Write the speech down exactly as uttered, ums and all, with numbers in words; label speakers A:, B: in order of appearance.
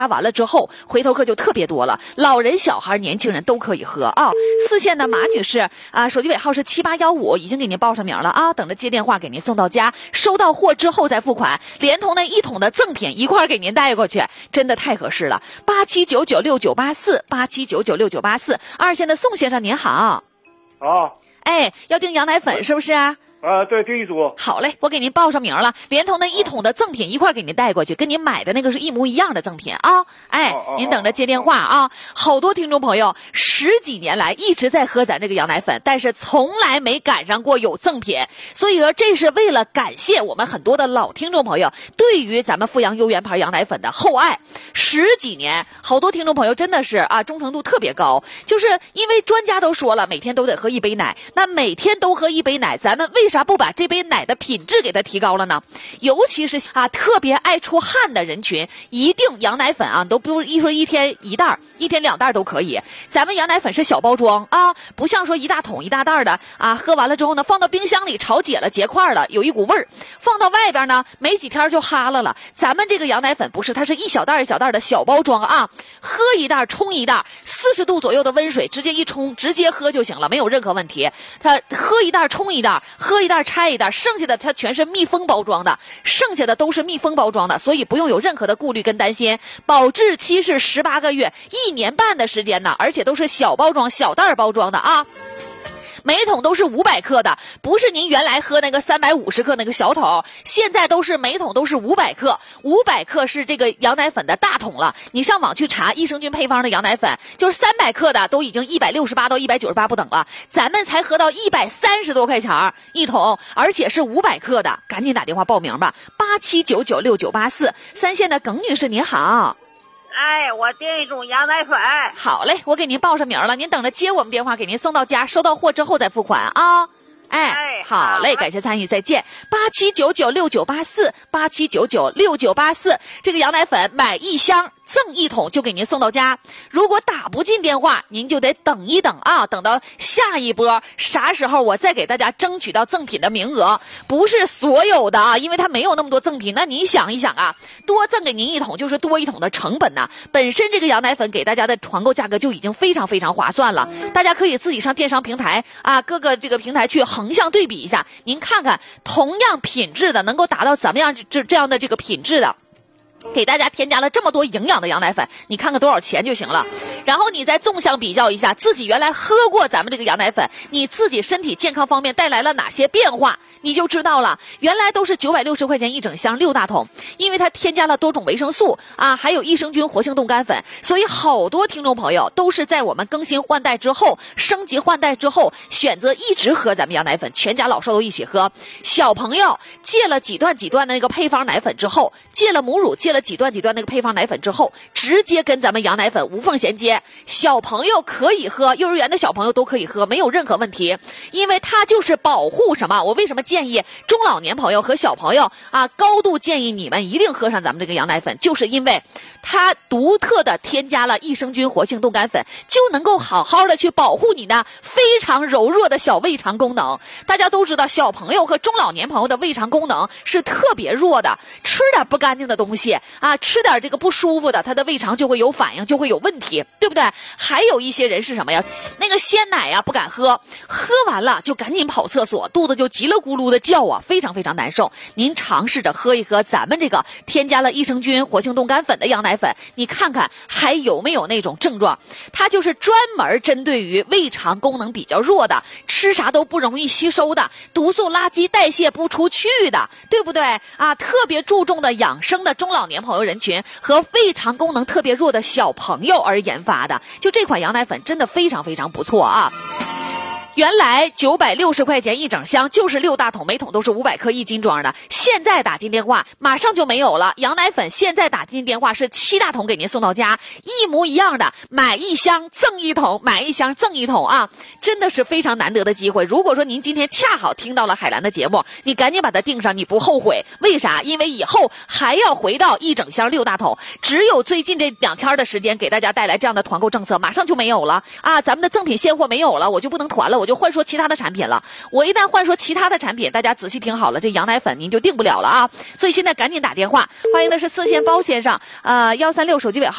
A: 发完了之后，回头客就特别多了，老人、小孩、年轻人都可以喝啊。四线的马女士啊，手机尾号是七八幺五，已经给您报上名了啊，等着接电话给您送到家，收到货之后再付款，连同那一桶的赠品一块给您带过去，真的太合适了。八七九九六九八四，八七九九六九八四。二线的宋先生您好。
B: 啊，
A: 哎，要订羊奶粉是不是？
B: 啊，对，第一组。
A: 好嘞，我给您报上名了，连同那一桶的赠品一块给您带过去，跟您买的那个是一模一样的赠品啊！哎，您等着接电话啊！好多听众朋友十几年来一直在喝咱这个羊奶粉，但是从来没赶上过有赠品，所以说这是为了感谢我们很多的老听众朋友对于咱们阜阳优源牌羊奶粉的厚爱。十几年，好多听众朋友真的是啊忠诚度特别高，就是因为专家都说了，每天都得喝一杯奶，那每天都喝一杯奶，咱们为为啥不把这杯奶的品质给它提高了呢？尤其是啊，特别爱出汗的人群，一定羊奶粉啊，都不是一说一天一袋，一天两袋都可以。咱们羊奶粉是小包装啊，不像说一大桶一大袋的啊，喝完了之后呢，放到冰箱里炒解了结块了，有一股味儿，放到外边呢，没几天就哈了了。咱们这个羊奶粉不是，它是一小袋一小袋的小包装啊，喝一袋冲一袋，四十度左右的温水直接一冲，直接喝就行了，没有任何问题。它喝一袋冲一袋，喝一袋拆一袋，剩下的它全是密封包装的，剩下的都是密封包装的，所以不用有任何的顾虑跟担心。保质期是十八个月，一年半的时间呢，而且都是小包装、小袋包装的啊。每桶都是五百克的，不是您原来喝那个三百五十克那个小桶，现在都是每桶都是五百克，五百克是这个羊奶粉的大桶了。你上网去查益生菌配方的羊奶粉，就是三百克的都已经一百六十八到一百九十八不等了，咱们才喝到一百三十多块钱一桶，而且是五百克的，赶紧打电话报名吧，八七九九六九八四。三线的耿女士您好。
C: 哎，我订一种羊奶粉。
A: 好嘞，我给您报上名了，您等着接我们电话，给您送到家，收到货之后再付款啊。哎，
C: 哎
A: 好嘞，感谢参与，再见。八七九九六九八四，八七九九六九八四，这个羊奶粉买一箱赠一桶就给您送到家。如果打不进电话，您就得等一等啊，等到下一波啥时候我再给大家争取到赠品的名额。不是所有的啊，因为它没有那么多赠品。那您想一想啊，多赠给您一桶就是多一桶的成本呐、啊。本身这个羊奶粉给大家的团购价格就已经非常非常划算了，大家可以自己上电商平台啊，各个这个平台去横向对比一下，您看看同样品质的能够达到怎么样这这样的这个品质的。给大家添加了这么多营养的羊奶粉，你看看多少钱就行了。然后你再纵向比较一下，自己原来喝过咱们这个羊奶粉，你自己身体健康方面带来了哪些变化，你就知道了。原来都是九百六十块钱一整箱六大桶，因为它添加了多种维生素啊，还有益生菌活性冻干粉，所以好多听众朋友都是在我们更新换代之后，升级换代之后，选择一直喝咱们羊奶粉，全家老少都一起喝。小朋友戒了几段几段的那个配方奶粉之后，戒了母乳，戒了几段几段那个配方奶粉之后，直接跟咱们羊奶粉无缝衔接。小朋友可以喝，幼儿园的小朋友都可以喝，没有任何问题，因为它就是保护什么？我为什么建议中老年朋友和小朋友啊，高度建议你们一定喝上咱们这个羊奶粉，就是因为它独特的添加了益生菌活性冻干粉，就能够好好的去保护你那非常柔弱的小胃肠功能。大家都知道，小朋友和中老年朋友的胃肠功能是特别弱的，吃点不干净的东西啊，吃点这个不舒服的，他的胃肠就会有反应，就会有问题，对不对？还有一些人是什么呀？那个鲜奶呀不敢喝，喝完了就赶紧跑厕所，肚子就叽里咕噜的叫啊，非常非常难受。您尝试着喝一喝咱们这个添加了益生菌活性冻干粉的羊奶粉，你看看还有没有那种症状？它就是专门针对于胃肠功能比较弱的，吃啥都不容易吸收的，毒素垃圾代谢不出去的，对不对啊？特别注重的养生的中老年朋友人群和胃肠功能特别弱的小朋友而研发的，就这款羊奶粉真的非常非常不错啊。原来九百六十块钱一整箱，就是六大桶，每桶都是五百克一斤装的。现在打进电话马上就没有了，羊奶粉现在打进电话是七大桶给您送到家，一模一样的，买一箱赠一桶，买一箱赠一桶啊，真的是非常难得的机会。如果说您今天恰好听到了海兰的节目，你赶紧把它订上，你不后悔。为啥？因为以后还要回到一整箱六大桶，只有最近这两天的时间给大家带来这样的团购政策，马上就没有了啊，咱们的赠品现货没有了，我就不能团了， 我就换说其他的产品了。我一旦换说其他的产品，大家仔细听好了，这羊奶粉您就订不了了啊！所以现在赶紧打电话，欢迎的是四线包先生，啊、呃，幺三六手机尾号。